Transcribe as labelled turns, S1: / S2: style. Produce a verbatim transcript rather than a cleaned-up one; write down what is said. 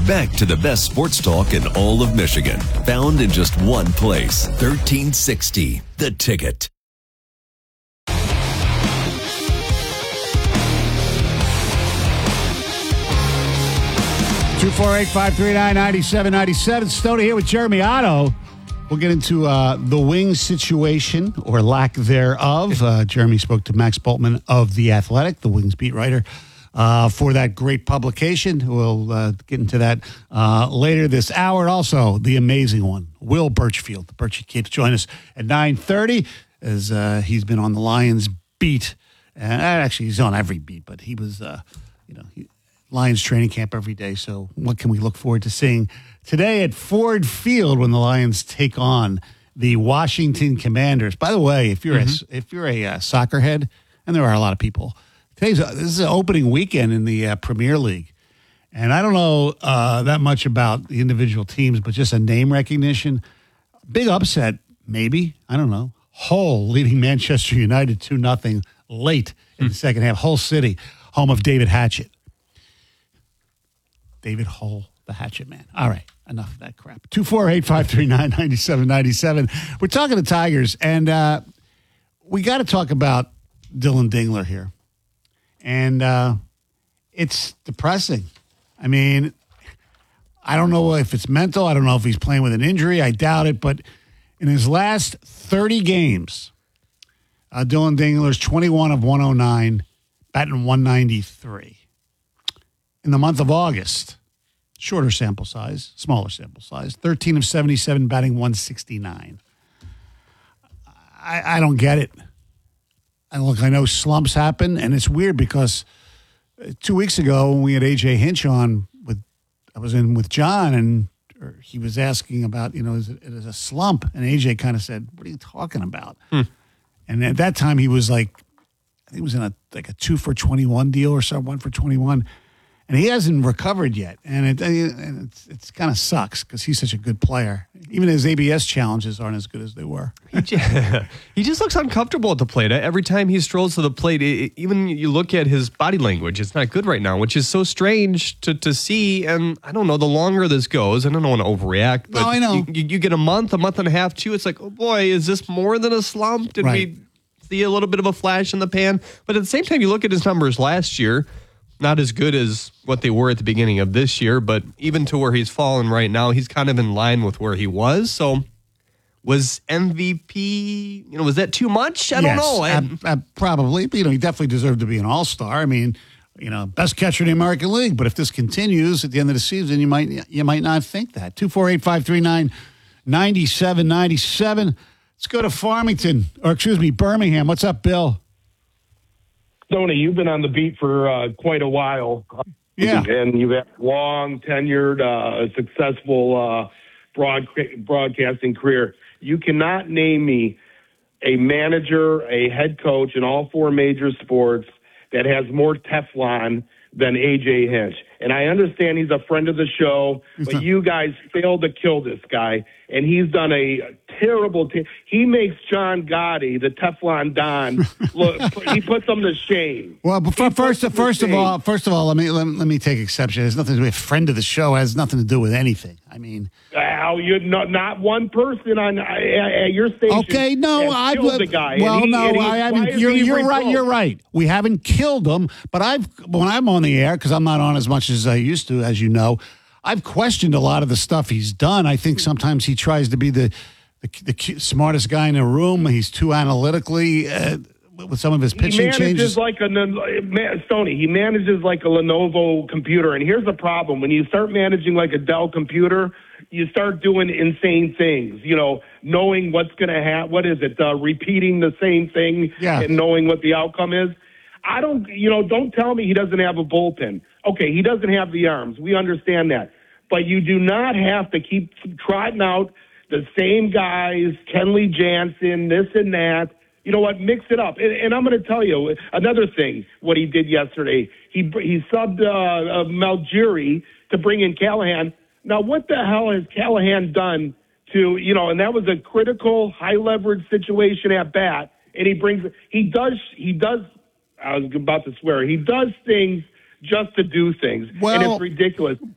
S1: Back to the best sports talk in all of Michigan. Found in just one place. thirteen sixty, The Ticket.
S2: two four eight, five three nine, nine seven nine seven. Stoney here with Jeremy Otto. We'll get into uh, the Wings situation or lack thereof. Uh, Jeremy spoke to Max Bultman of The Athletic, the Wings beat writer, uh, for that great publication. We'll uh, get into that uh, later this hour. And also, the amazing one, Will Birchfield. The Birchie Kids join us at nine thirty as uh, he's been on the Lions beat. And actually, he's on every beat, but he was, uh, you know, he, Lions training camp every day. So what can we look forward to seeing today at Ford Field when the Lions take on the Washington Commanders? By the way, if you're mm-hmm. a, if you're a uh, soccer head, and there are a lot of people, today's this is an opening weekend in the uh, Premier League, and I don't know uh, that much about the individual teams, but just a name recognition, big upset, maybe, I don't know. Hull leading Manchester United two nothing late in mm. the second half. Hull City, home of David Hatchett. David Hull, the Hatchet Man. All right, enough of that crap. two four eight, five three nine, nine seven nine seven. We're talking to Tigers, and uh, we got to talk about Dylan Dingler here. And uh, it's depressing. I mean, I don't know if it's mental. I don't know if he's playing with an injury. I doubt it. But in his last thirty games, uh, Dylan Dingler's twenty-one of one oh nine, batting one ninety-three. In the month of August, shorter sample size, smaller sample size, thirteen of seventy-seven, batting one sixty-nine. I, I don't get it. And look, I know slumps happen, and it's weird because two weeks ago when we had A J Hinch on, with I was in with John, and or he was asking about, you know, is it, it is a slump? And A J kind of said, "What are you talking about?" Hmm. And at that time, he was like, I think it was in a like a two for twenty-one deal or something, one for twenty-one. And he hasn't recovered yet, and it and it's, it's kind of sucks because he's such a good player. Even his A B S challenges aren't as good as they were.
S3: he, just, he just looks uncomfortable at the plate. Every time he strolls to the plate, it, even you look at his body language, it's not good right now, which is so strange to, to see. And I don't know, the longer this goes, and I don't want to overreact, but
S2: no, I know.
S3: You, you get a month, a month and a half, too. It's like, oh boy, is this more than a slump? Did
S2: right.
S3: we see a little bit of a flash in the pan? But at the same time, you look at his numbers last year. Not as good as what they were at the beginning of this year, but even to where he's fallen right now, he's kind of in line with where he was. So was M V P, you know, was that too much? I
S2: yes,
S3: don't know.
S2: ab- ab- probably. But, you know, he definitely deserved to be an all-star. I mean, you know, best catcher in the American League. But if this continues at the end of the season, you might you might not think that. two four eight, five three nine, nine seven nine seven. Let's go to Farmington, or excuse me, Birmingham. What's up, Bill?
S4: Tony, you've been on the beat for uh, quite a while.
S2: Yeah.
S4: And you've had a long, tenured, uh, successful uh, broad, broadcasting career. You cannot name me a manager, a head coach in all four major sports that has more Teflon than A J Hinch. And I understand he's a friend of the show, but
S2: not-
S4: you guys failed to kill this guy. And he's done a terrible t- he makes John Gotti, the Teflon Don, look, he puts him to shame.
S2: Well, before, first,
S4: puts him
S2: first
S4: to
S2: of
S4: shame.
S2: all, first of all, let me let, let me take exception. It has nothing to do with friend of the show. It has nothing to do with anything. I mean,
S4: Well, you're not, not one person on uh, at your station.
S2: okay, no,
S4: has
S2: I
S4: killed the guy.
S2: Well,
S4: and he,
S2: no,
S4: and he,
S2: I
S4: why
S2: haven't.
S4: is
S2: You're,
S4: he
S2: you're right.
S4: revoked?
S2: You're right. We haven't killed him, but I've when I'm on the air because I'm not on as much as I used to, as you know. I've questioned a lot of the stuff he's done. I think sometimes he tries to be the the, the smartest guy in the room. He's too analytically uh, with some of his pitching
S4: he manages
S2: changes.
S4: like a Stoney. He manages like a Lenovo computer, and here's the problem: when you start managing like a Dell computer, you start doing insane things. You know, knowing what's going to happen. What is it? Uh, repeating the same thing
S2: Yeah.
S4: and knowing what the outcome is. I don't. You know, don't tell me he doesn't have a bullpen. Okay, he doesn't have the arms. We understand that, but you do not have to keep trotting out the same guys, Kenley Jansen, this and that. You know what? Mix it up. And, and I'm going to tell you another thing, what he did yesterday. He he subbed uh, uh, Malgiri to bring in Callahan. Now, what the hell has Callahan done to, you know, and that was a critical, high-leverage situation at bat, and he brings, he does, he does, I was about to swear, he does things just to do things,
S2: Well,
S4: and it's ridiculous.